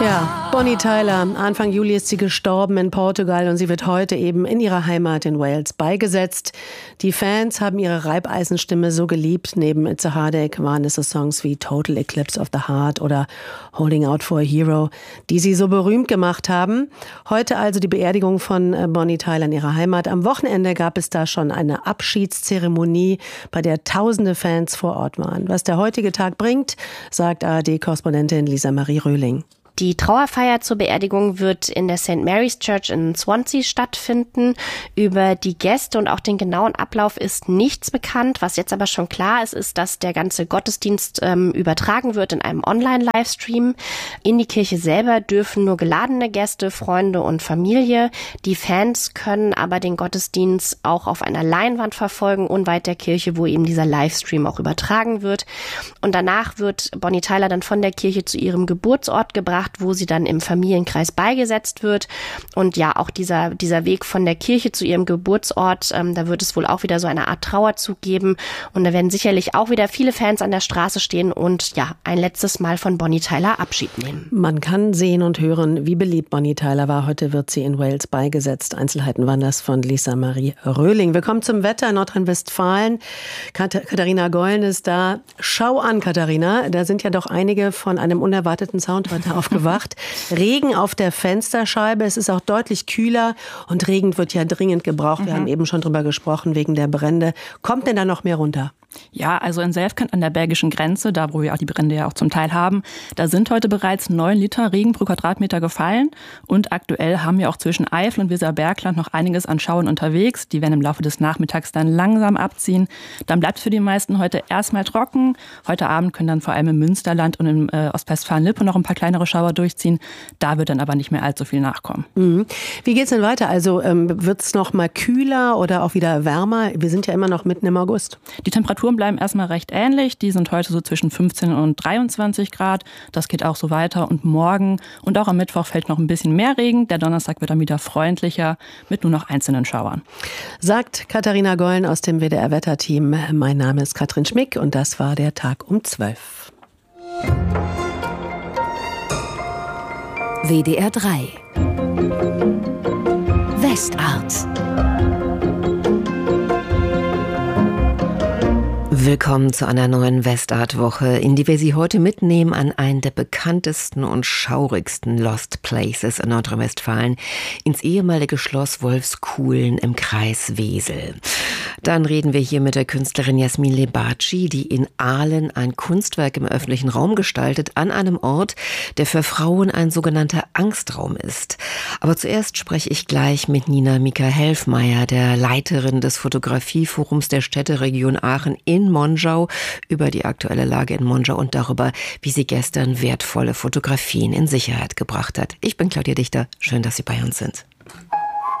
Ja, Bonnie Tyler. Anfang Juli ist sie gestorben in Portugal und sie wird heute eben in ihrer Heimat in Wales beigesetzt. Die Fans haben ihre Reibeisenstimme so geliebt. Neben It's a Heartache waren es so Songs wie Total Eclipse of the Heart oder Holding Out for a Hero, die sie so berühmt gemacht haben. Heute also die Beerdigung von Bonnie Tyler in ihrer Heimat. Am Wochenende gab es da schon eine Abschiedszeremonie, bei der tausende Fans vor Ort waren. Was der heutige Tag bringt, sagt ARD-Korrespondentin Lisa Marie Röhling. Die Trauerfeier zur Beerdigung wird in der St. Mary's Church in Swansea stattfinden. Über die Gäste und auch den genauen Ablauf ist nichts bekannt. Was jetzt aber schon klar ist, ist, dass der ganze Gottesdienst übertragen wird in einem Online-Livestream. In die Kirche selber dürfen nur geladene Gäste, Freunde und Familie. Die Fans können aber den Gottesdienst auch auf einer Leinwand verfolgen, unweit der Kirche, wo eben dieser Livestream auch übertragen wird. Und danach wird Bonnie Tyler dann von der Kirche zu ihrem Geburtsort gebracht, wo sie dann im Familienkreis beigesetzt wird. Und ja, auch dieser Weg von der Kirche zu ihrem Geburtsort, da wird es wohl auch wieder so eine Art Trauerzug geben. Und da werden sicherlich auch wieder viele Fans an der Straße stehen und ja, ein letztes Mal von Bonnie Tyler Abschied nehmen. Man kann sehen und hören, wie beliebt Bonnie Tyler war. Heute wird sie in Wales beigesetzt. Einzelheiten waren das von Lisa Marie Röhling. Wir kommen zum Wetter in Nordrhein-Westfalen. Katharina Gollen ist da. Schau an, Katharina. Da sind ja doch einige von einem unerwarteten Sound heute aufgewacht. Regen auf der Fensterscheibe. Es ist auch deutlich kühler und Regen wird ja dringend gebraucht. Wir haben eben schon drüber gesprochen, wegen der Brände. Kommt denn da noch mehr runter? Ja, also in Selfkirchen an der belgischen Grenze, da wo wir auch die Brände ja auch zum Teil haben, da sind heute bereits 9 Liter Regen pro Quadratmeter gefallen. Und aktuell haben wir auch zwischen Eifel und Weserbergland noch einiges an Schauern unterwegs. Die werden im Laufe des Nachmittags dann langsam abziehen. Dann bleibt es für die meisten heute erstmal trocken. Heute Abend können dann vor allem im Münsterland und in Ostwestfalen-Lippe noch ein paar kleinere Schauer durchziehen. Da wird dann aber nicht mehr allzu viel nachkommen. Mhm. Wie geht's denn weiter? Also wird es noch mal kühler oder auch wieder wärmer? Wir sind ja immer noch mitten im August. Die Temperaturen bleiben erstmal recht ähnlich. Die sind heute so zwischen 15 und 23 Grad. Das geht auch so weiter. Und morgen und auch am Mittwoch fällt noch ein bisschen mehr Regen. Der Donnerstag wird dann wieder freundlicher mit nur noch einzelnen Schauern. Sagt Katharina Gollen aus dem WDR-Wetterteam. Mein Name ist Katrin Schmick und das war der Tag um 12. WDR 3 Westart. Willkommen zu einer neuen Westart-Woche, in die wir Sie heute mitnehmen an einen der bekanntesten und schaurigsten Lost Places in Nordrhein-Westfalen, ins ehemalige Schloss Wolfskuhlen im Kreis Wesel. Dann reden wir hier mit der Künstlerin Jasmin Lebaci, die in Aalen ein Kunstwerk im öffentlichen Raum gestaltet, an einem Ort, der für Frauen ein sogenannter Angstraum ist. Aber zuerst spreche ich gleich mit Nina Mika-Helfmeier, der Leiterin des Fotografieforums der Städteregion Aachen in Monschau, über die aktuelle Lage in Monschau und darüber, wie sie gestern wertvolle Fotografien in Sicherheit gebracht hat. Ich bin Claudia Dichter. Schön, dass Sie bei uns sind.